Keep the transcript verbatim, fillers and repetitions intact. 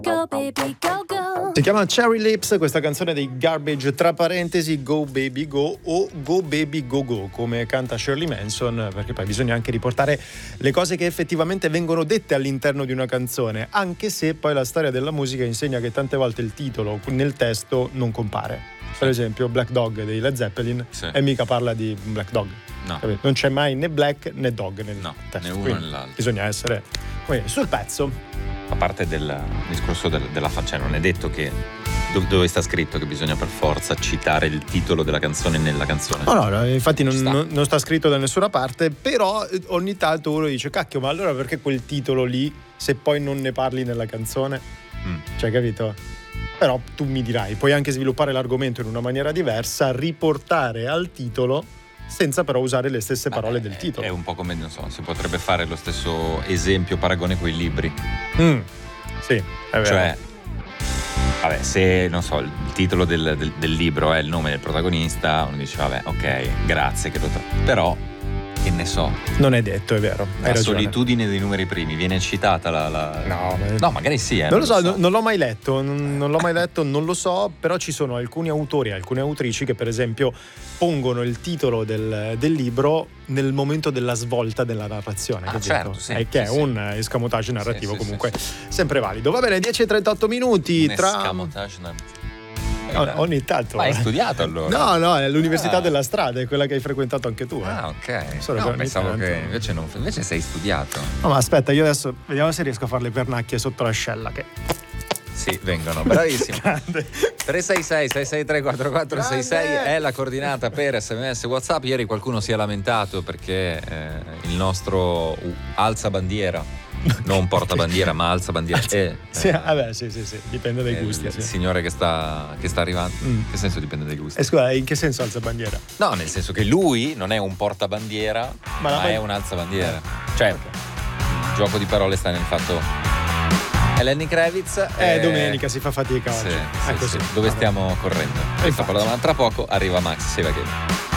Go baby go go. Si chiama Cherry Lips, questa canzone dei Garbage, tra parentesi Go Baby Go o Go Baby Go Go, come canta Shirley Manson, perché poi bisogna anche riportare le cose che effettivamente vengono dette all'interno di una canzone, anche se poi la storia della musica insegna che tante volte il titolo nel testo non compare. Per esempio Black Dog dei Led Zeppelin, sì, e mica parla di Black Dog. No. Non c'è mai né Black né Dog nel no, testo. Né uno Quindi né l'altro. Bisogna essere quindi, sul pezzo. A parte del discorso del, della faccia, non è detto che dove sta scritto che bisogna per forza citare il titolo della canzone nella canzone. No, no, infatti non sta. Non, non sta scritto da nessuna parte, però ogni tanto uno dice cacchio, ma allora perché quel titolo lì se poi non ne parli nella canzone? Mm. Cioè, capito? Però tu mi dirai, puoi anche sviluppare l'argomento in una maniera diversa, riportare al titolo senza però usare le stesse parole Beh, del titolo. È un po' come, non so, si potrebbe fare lo stesso esempio, paragone con i libri. Mm. Sì, è vero. Cioè, vabbè, se, non so, il titolo del, del, del libro è il nome del protagonista, uno dice, vabbè, ok, grazie, che lo tra- però, che ne so. Non è detto, è vero. La ragione. solitudine dei numeri primi, viene citata la... la... No, no, magari sì, eh, non lo so, lo so. non l'ho mai letto, non, non l'ho mai letto, non lo so, però ci sono alcuni autori, alcune autrici che per esempio pongono il titolo del, del libro nel momento della svolta della narrazione, ah, certo, sì, e che sì, è un escamotage narrativo sì, sì, comunque sì, sì. sempre valido. Va bene, dieci e trentotto minuti un tra escamotage narrativo. No, ogni tanto. Ma hai studiato allora? No, no, è l'Università ah. della Strada, è quella che hai frequentato anche tu. Eh. Ah, ok. Solo no, che pensavo tanto... che invece, non, invece sei studiato. No, ma aspetta, io adesso vediamo se riesco a fare le pernacchie sotto l'ascella. Che... Sì, vengono, bravissimo. tre sei sei sei sei tre quattro quattro sei sei è la coordinata per sms WhatsApp. Ieri qualcuno si è lamentato perché eh, il nostro uh, alza bandiera non porta bandiera ma alza bandiera eh, sì, eh, vabbè, sì, sì, sì, dipende dai gusti. Il sì. signore che sta, che sta arrivando. Mm. Che senso dipende dai gusti? E scusa, in che senso alza bandiera? No, nel senso che lui non è un portabandiera, ma, ma è un alzabandiera. Eh. Cioè, il gioco di parole sta nel fatto. È Lenny Kravitz. Eh, e... domenica si fa fatica oggi. Sì, Ecco sì, sì. Dove Vabbè. stiamo correndo? Questa parola, tra poco arriva Max Sevaghin.